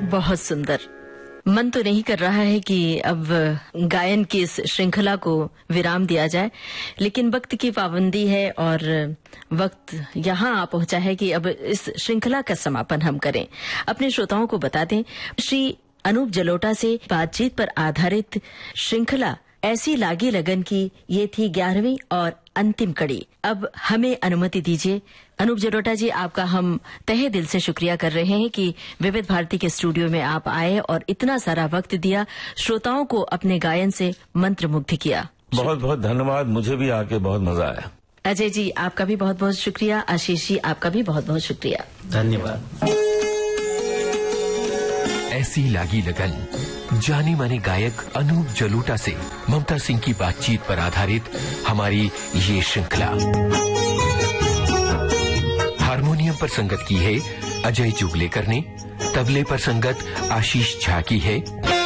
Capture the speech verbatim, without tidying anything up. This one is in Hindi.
बहुत सुंदर। मन तो नहीं कर रहा है कि अब गायन की इस श्रृंखला को विराम दिया जाए, लेकिन वक्त की पाबंदी है और वक्त यहाँ आ पहुंचा है कि अब इस श्रृंखला का समापन हम करें। अपने श्रोताओं को बता दें, श्री अनूप जलोटा से बातचीत पर आधारित श्रृंखला ऐसी लागी लगन की ये थी ग्यारहवीं और अंतिम कड़ी। अब हमें अनुमति दीजिए। अनूप जलोटा जी, आपका हम तहे दिल से शुक्रिया कर रहे हैं कि विविध भारती के स्टूडियो में आप आए और इतना सारा वक्त दिया, श्रोताओं को अपने गायन से मंत्रमुग्ध किया। बहुत बहुत धन्यवाद, मुझे भी आके बहुत मजा आया। अजय जी, आपका भी बहुत बहुत शुक्रिया। आशीष जी, आपका भी बहुत बहुत शुक्रिया। धन्यवाद। ऐसी लागी लगन जाने माने गायक अनूप जलोटा से ममता सिंह की बातचीत पर आधारित हमारी ये श्रृंखला। हारमोनियम पर संगत की है अजय जुगलेकर ने, तबले पर संगत आशीष झा की है,